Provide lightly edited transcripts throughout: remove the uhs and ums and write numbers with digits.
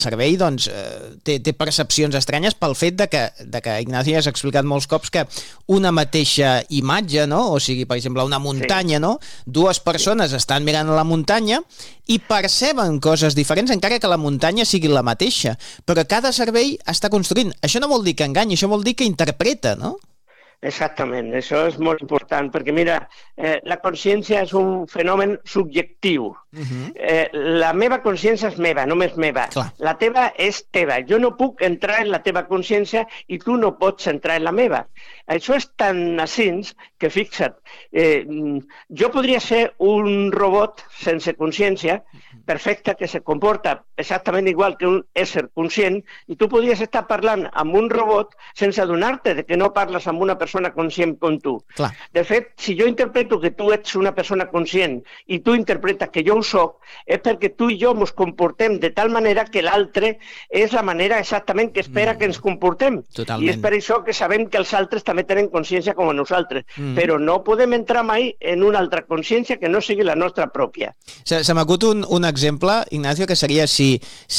cervell doncs, té percepcions estranyes pel fet de que Ignacio ja has explicat molts cops que una mateixa imatge, no? O sigui, per exemple, una muntanya, no? Dues persones estan mirant la muntanya i perceben coses diferents, encara que la muntanya sigui la mateixa, però cada cervell està construint. Això no vol dir que enganyi, això vol dir que interpreta, no? Exactament, això és molt important, perquè mira, la consciència és un fenomen subjectiu. La meva consciència és meva, només meva. Clar. La teva és teva. Jo no puc entrar en la teva consciència i tu no pots entrar en la meva. Això és tan ascens que, fixa't, jo podria ser un robot sense consciència, perfecte, que se comporta exactament igual que un ésser conscient, i tu podries estar parlant amb un robot sense adonar-te de que no parles amb una persona conscient com tu. Clar. De fet, si jo interpreto que tu ets una persona conscient i tu interpretes que jo ho soc, és perquè tu i jo ens comportem de tal manera que l'altre és la manera exactament que espera que ens comportem. Totalment. I és per això que sabem que els altres també tenen consciència com a nosaltres. Però no podem entrar mai en una altra consciència que no sigui la nostra pròpia. Se m'acut un exemple, Ignacio, que seria si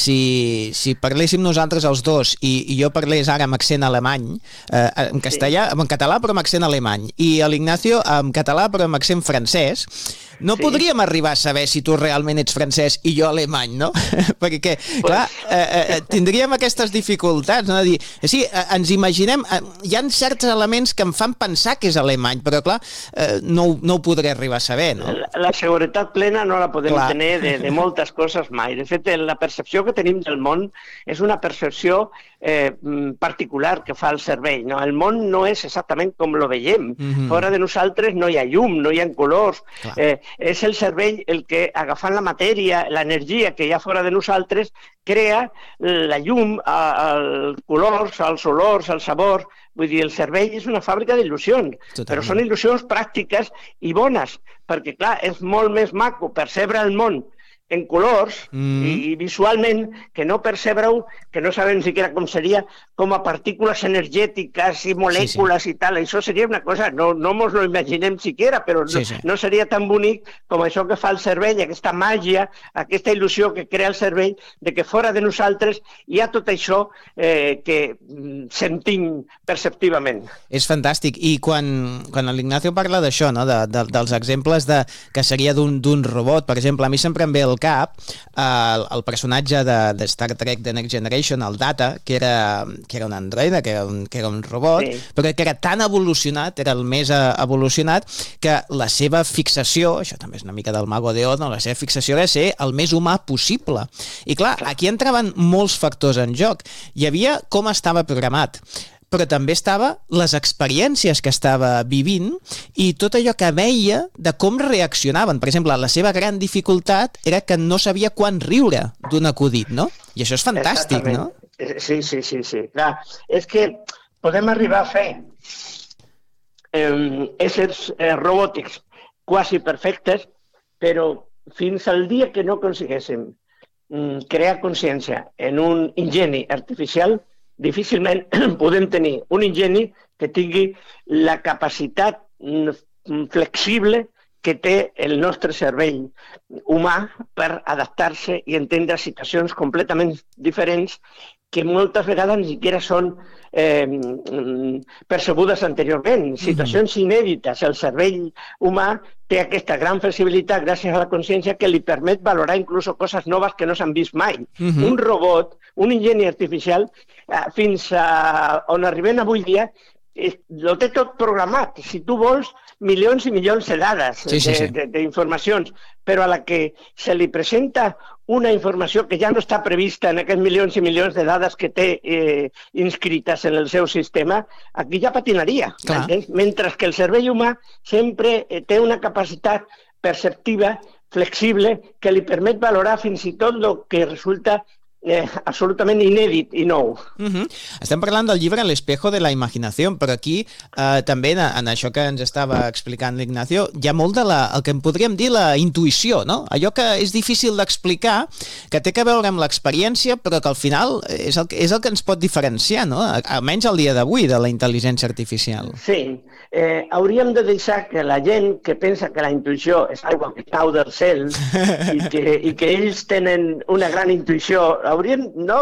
parléssim nosaltres els dos i jo parlés ara amb accent alemany, en castellà, en català però amb accent alemany, i l'Ignacio en català però amb accent francès, no podríem arribar a saber si tu realment ets francès i jo alemany, no? Perquè, clar, tindríem aquestes dificultats, no? De dir, sí, ens imaginem, hi ha certs elements que em fan pensar que és alemany, però clar, no ho podré arribar a saber, no? La seguretat plena no la podem tenir de moltes coses mai. De fet, la percepció que tenim del món és una percepció particular que fa el cervell, no? El món no és exactament com lo veiem. Fora de nosaltres no hi ha llum, no hi ha colors. És el cervell el que, agafant la matèria, l'energia que hi ha fora de nosaltres, crea la llum, els colors, els olors, els sabors. Vull dir, el cervell és una fàbrica d'il·lusions, però són il·lusions pràctiques i bones, perquè, clar, és molt més maco percebre el món en colors i visualment que no percebre-ho, que no sabem siquiera com seria, com a partícules energètiques i molècules i tal. Això seria una cosa, no mos lo imaginem siquiera, però no seria tan bonic com això que fa el cervell, aquesta màgia, aquesta il·lusió que crea el cervell de que fora de nosaltres hi ha tot això que sentim perceptivament. És fantàstic. I quan l'Ignacio parla d'això, no? Dels exemples que seria d'un robot, per exemple, a mi sempre em ve al cap el personatge de Star Trek The Next Generation, el Data, que era un androide, que era un robot, però que era tan evolucionat, era el més evolucionat, que la seva fixació, això també és una mica del Mago de Oz, no? La seva fixació era ser el més humà possible. I clar, aquí entraven molts factors en joc. Hi havia com estava programat, però també estava les experiències que estava vivint i tot allò que veia de com reaccionaven. Per exemple, la seva gran dificultat era que no sabia quan riure d'un acudit, no? I això és fantàstic, no? Sí. Clar, és que podem arribar a fer éssers robòtics quasi perfectes, però fins al dia que no aconseguéssim crear consciència en un ingeni artificial, difícilment podem tenir un ingeni que tingui la capacitat flexible que té el nostre cervell humà per adaptar-se i entendre situacions completament diferents que moltes vegades ni siquiera són percebudes anteriorment, situacions inèdites. El cervell humà té aquesta gran flexibilitat gràcies a la consciència que li permet valorar inclús coses noves que no s'han vist mai. Un robot, un ingeni artificial, fins a on arribem avui dia, lo té tot programat. Si tu vols, milions i milions de dades, d'informacions, però a la que se li presenta una informació que ja no està prevista en aquests milions i milions de dades que té inscrites en el seu sistema, aquí ja patinaria. Mentre que el cervell humà sempre té una capacitat perceptiva, flexible, que li permet valorar fins i tot el que resulta absolutament inèdit i nou. Estem parlant del llibre El espejo de la imaginació, però aquí també en això que ens estava explicant l'Ignacio hi ha molt el que en podríem dir la intuïció, no? Allò que és difícil d'explicar, que té que veure amb l'experiència, però que al final és el que ens pot diferenciar, no? Almenys al dia d'avui, de la intel·ligència artificial. Sí. Hauríem de deixar que la gent que pensa que la intuïció és aigua que cau del cel i que ells tenen una gran intuïció no